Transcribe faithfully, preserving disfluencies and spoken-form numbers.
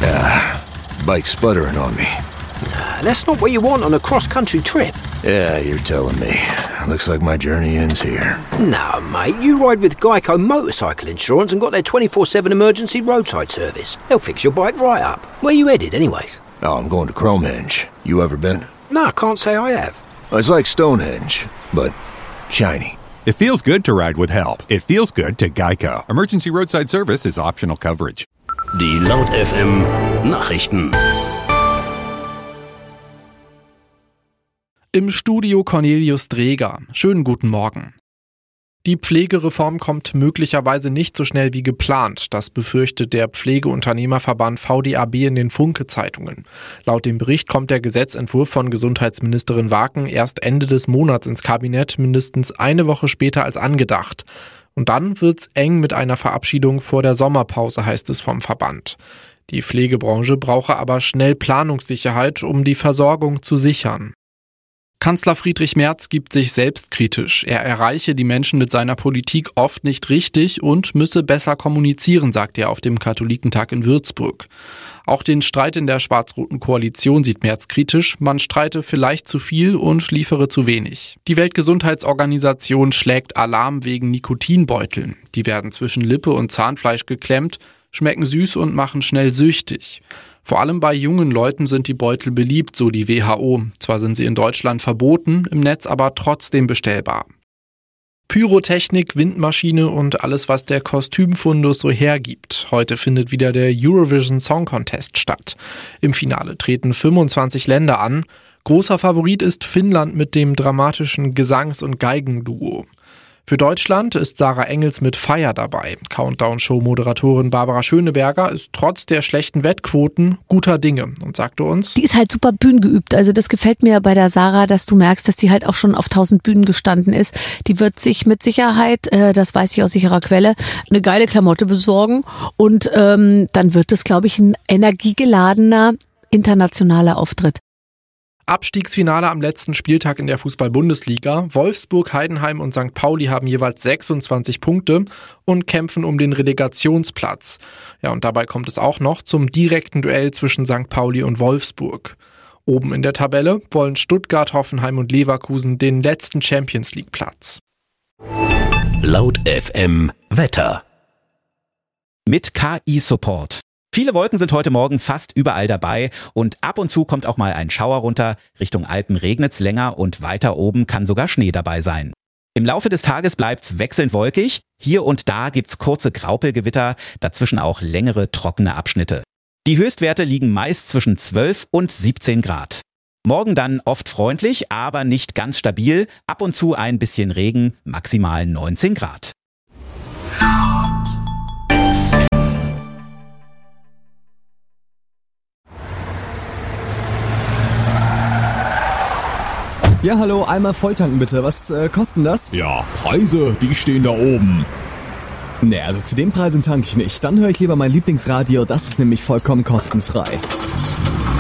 Ah, bike's sputtering on me. Nah, that's not what you want on a cross-country trip. Yeah, you're telling me. Looks like my journey ends here. No, mate, you ride with Geico Motorcycle Insurance and got their twenty-four seven emergency roadside service. They'll fix your bike right up. Where you headed, anyways? Oh, I'm going to Cromhenge. You ever been? No, I can't say I have. It's like Stonehenge, but shiny. It feels good to ride with help. It feels good to Geico. Emergency roadside service is optional coverage. Die Laut F M Nachrichten. Im Studio Cornelius Dreger. Schönen guten Morgen. Die Pflegereform kommt möglicherweise nicht so schnell wie geplant. Das befürchtet der Pflegeunternehmerverband V D A B in den Funke-Zeitungen. Laut dem Bericht kommt der Gesetzentwurf von Gesundheitsministerin Waken erst Ende des Monats ins Kabinett, mindestens eine Woche später als angedacht. Und dann wird's eng mit einer Verabschiedung vor der Sommerpause, heißt es vom Verband. Die Pflegebranche brauche aber schnell Planungssicherheit, um die Versorgung zu sichern. Kanzler Friedrich Merz gibt sich selbstkritisch. Er erreiche die Menschen mit seiner Politik oft nicht richtig und müsse besser kommunizieren, sagt er auf dem Katholikentag in Würzburg. Auch den Streit in der schwarz-roten Koalition sieht Merz kritisch. Man streite vielleicht zu viel und liefere zu wenig. Die Weltgesundheitsorganisation schlägt Alarm wegen Nikotinbeuteln. Die werden zwischen Lippe und Zahnfleisch geklemmt, schmecken süß und machen schnell süchtig. Vor allem bei jungen Leuten sind die Beutel beliebt, so die W H O. Zwar sind sie in Deutschland verboten, im Netz aber trotzdem bestellbar. Pyrotechnik, Windmaschine und alles, was der Kostümfundus so hergibt. Heute findet wieder der Eurovision Song Contest statt. Im Finale treten fünfundzwanzig Länder an. Großer Favorit ist Finnland mit dem dramatischen Gesangs- und Geigenduo. Für Deutschland ist Sarah Engels mit Feier dabei. Countdown-Show-Moderatorin Barbara Schöneberger ist trotz der schlechten Wettquoten guter Dinge und sagte uns: Die ist halt super bühnengeübt. Also das gefällt mir bei der Sarah, dass du merkst, dass die halt auch schon auf tausend Bühnen gestanden ist. Die wird sich mit Sicherheit, äh, das weiß ich aus sicherer Quelle, eine geile Klamotte besorgen. Und ähm, dann wird es, glaube ich, ein energiegeladener internationaler Auftritt. Abstiegsfinale am letzten Spieltag in der Fußball-Bundesliga. Wolfsburg, Heidenheim und Sankt Pauli haben jeweils sechsundzwanzig Punkte und kämpfen um den Relegationsplatz. Ja, und dabei kommt es auch noch zum direkten Duell zwischen Sankt Pauli und Wolfsburg. Oben in der Tabelle wollen Stuttgart, Hoffenheim und Leverkusen den letzten Champions-League-Platz. Laut F M Wetter. Mit K I-Support. Viele Wolken sind heute Morgen fast überall dabei und ab und zu kommt auch mal ein Schauer runter. Richtung Alpen regnet's länger und weiter oben kann sogar Schnee dabei sein. Im Laufe des Tages bleibt's wechselnd wolkig. Hier und da gibt's kurze Graupelgewitter, dazwischen auch längere trockene Abschnitte. Die Höchstwerte liegen meist zwischen zwölf und siebzehn Grad. Morgen dann oft freundlich, aber nicht ganz stabil. Ab und zu ein bisschen Regen, maximal neunzehn Grad. Ja, hallo, einmal volltanken bitte. Was äh, kosten das? Ja, Preise, die stehen da oben. Nee, also zu den Preisen tanke ich nicht. Dann höre ich lieber mein Lieblingsradio, das ist nämlich vollkommen kostenfrei.